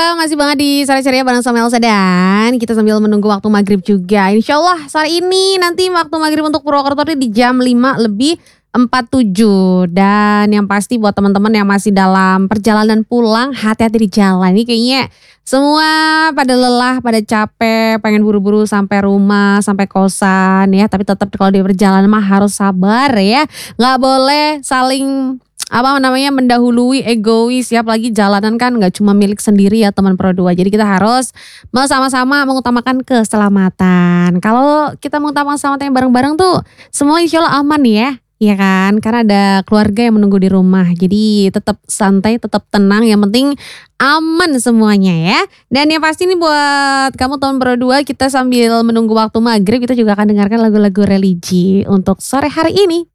masih banget di Sore Ceria bareng sama Elsa dan kita sambil menunggu waktu maghrib juga. Insya Allah sore ini nanti waktu maghrib untuk Purwokerto di jam 5:47. Dan yang pasti buat teman-teman yang masih dalam perjalanan pulang, hati-hati di jalan. Ini kayaknya semua pada lelah, pada capek, pengen buru-buru sampai rumah, sampai kosan ya. Tapi tetap kalau di perjalanan mah harus sabar ya. Nggak boleh saling mendahului, egois ya, apalagi jalanan kan nggak cuma milik sendiri ya teman Pro 2. Jadi kita harus sama-sama mengutamakan keselamatan. Kalau kita mengutamakan keselamatan bareng-bareng tuh semua insya Allah aman ya. Iya kan, karena ada keluarga yang menunggu di rumah. Jadi tetap santai, tetap tenang, yang penting aman semuanya ya. Dan yang pasti nih buat kamu teman Pro 2, kita sambil menunggu waktu maghrib kita juga akan dengarkan lagu-lagu religi untuk sore hari ini.